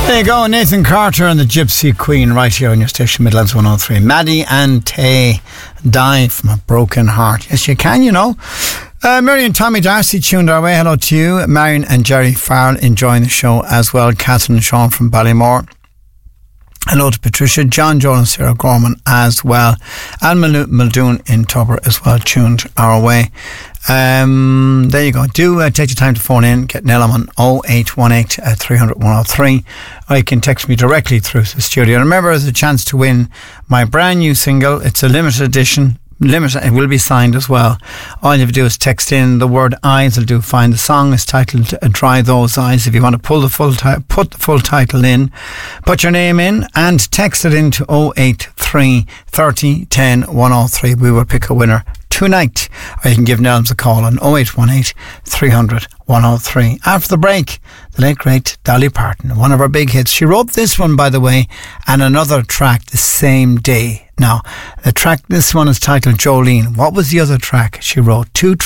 There you go, Nathan Carter and the Gypsy Queen right here on your station, Midlands 103. Maddie and Tay, Die from a Broken Heart. Yes, you can, you know. Mary and Tommy Darcy tuned our way. Hello to you. Marion and Jerry Farrell enjoying the show as well. Catherine and Sean from Ballymore. Hello to Patricia, John, Joel and Sarah Gorman as well. And Muldoon in Tubber as well tuned our way. There you go. Do take your time to phone in. Get Nell on 0818 300 103, or you can text me directly through the studio. And remember, there's a chance to win my brand new single. It's a limited edition. It will be signed as well. All you have to do is text in the word eyes. It'll do fine. The song is titled Dry Those Eyes. If you want to pull the put the full title in, put your name in and text it into 083 30 10 103. We will pick a winner tonight, or you can give Nelms a call on 0818 300 103. After the break, the late great Dolly Parton, one of her big hits. She wrote this one, by the way, and another track the same day. Now, this one is titled Jolene. What was the other track she wrote? Two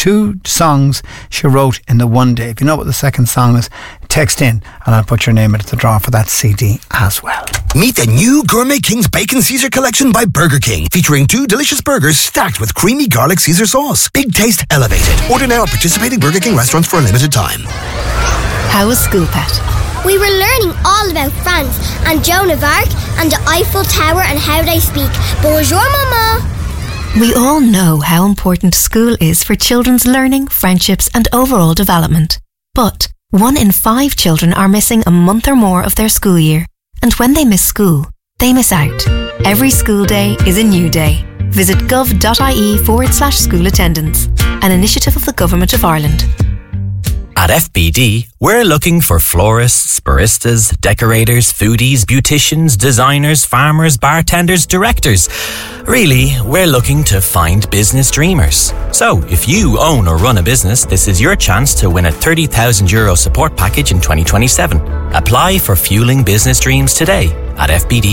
songs she wrote in the one day. If you know what the second song is, text in and I'll put your name into the draw for that CD as well. Meet the new Gourmet King's Bacon Caesar collection by Burger King, featuring 2 delicious burgers stacked with creamy garlic Caesar sauce. Big taste elevated. Order now at participating Burger King restaurants for a limited time. How was School Pet? We were learning all about France and Joan of Arc and the Eiffel Tower and how they speak. Bonjour, Mama. We all know how important school is for children's learning, friendships and overall development. But 1 in 5 children are missing a month or more of their school year. And when they miss school, they miss out. Every school day is a new day. Visit gov.ie/school attendance, an initiative of the Government of Ireland. At FBD, we're looking for florists, baristas, decorators, foodies, beauticians, designers, farmers, bartenders, directors. Really, we're looking to find business dreamers. So, if you own or run a business, this is your chance to win a €30,000 support package in 2027. Apply for Fueling Business Dreams today at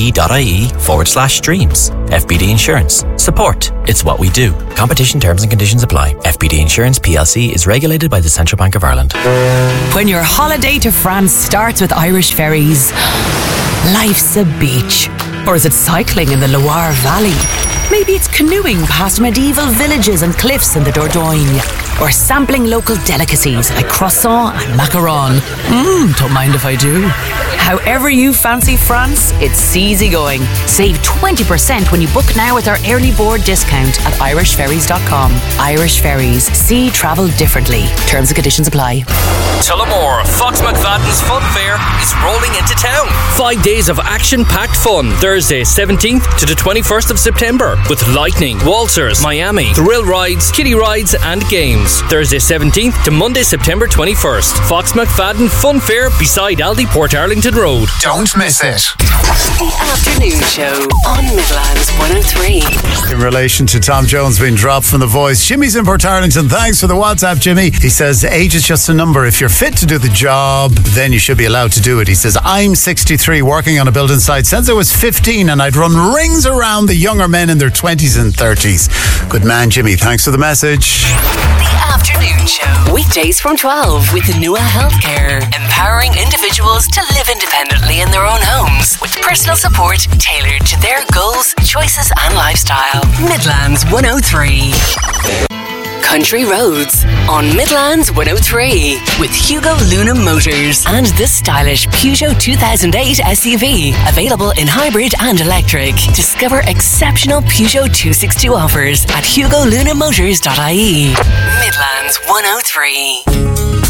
fbd.ie/dreams. FBD Insurance. Support. It's what we do. Competition terms and conditions apply. FBD Insurance PLC is regulated by the Central Bank of Ireland. When your holiday to France starts with Irish ferries, life's a beach. Or is it cycling in the Loire Valley? Maybe it's canoeing past medieval villages and cliffs in the Dordogne. Or sampling local delicacies like croissant and macaron. Don't mind if I do. However you fancy France, it's easy going. Save 20% when you book now with our early board discount at irishferries.com. Irish Ferries. See travel differently. Terms and conditions apply. Tullamore, Fox McFadden's Fun Fair is rolling into town. 5 days of action-packed fun. Thursday 17th to the 21st of September with lightning, waltzers, Miami, thrill rides, kiddie rides and games. Thursday 17th to Monday September 21st. Fox McFadden Fun Fair beside Aldi Portarlington Road. Don't miss it. The afternoon show on Midlands 103. In relation to Tom Jones being dropped from The Voice, Jimmy's in Portarlington. Thanks for the WhatsApp, Jimmy. He says age is just a number. If you're fit to do the job, then you should be allowed to do it. He says, I'm 63, working on a building site since I was 15, and I'd run rings around the younger men in their 20s and 30s. Good man, Jimmy. Thanks for the message. The afternoon show. Weekdays from 12 with Nua Healthcare. Empowering individuals to live independently in their own homes with personal support tailored to their goals, choices and lifestyle. Midlands 103. Country Roads on Midlands 103 with Hugo Luna Motors and the stylish Peugeot 2008 SUV, available in hybrid and electric. Discover exceptional Peugeot 262 offers at hugolunamotors.ie. Midlands 103.